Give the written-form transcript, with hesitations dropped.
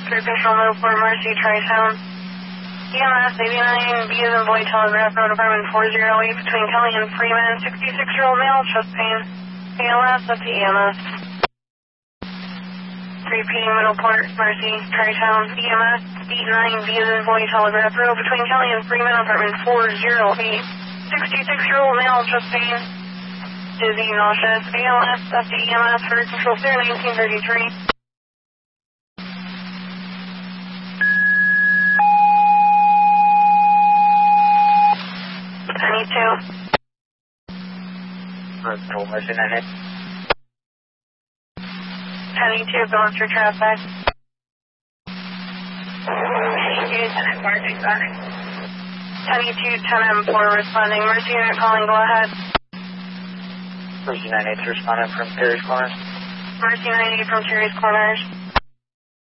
Clear control move for Mercy, Tri-Town. EMS 89, B as in boy, Telegraph Road, apartment 408 between Kelly and Freeman. 66-year-old male, chest pain. ALS, that's the EMS. Repeating Middleport, Mercy, Tri-Town. EMS 89, B as in boy, Telegraph Road, between Kelly and Freeman, apartment 408. 66-year-old male, chest pain. Dizzy, nauseous. ALS, that's the EMS. For control clear, 1933. Penny 2. Control Mercy 98. Penny 2, going through traffic. Penny 2, 10M4 responding. Mercy unit calling, go ahead. Mercy 98 responding from Terry's Corners. Mercy 98 from Terry's Corners.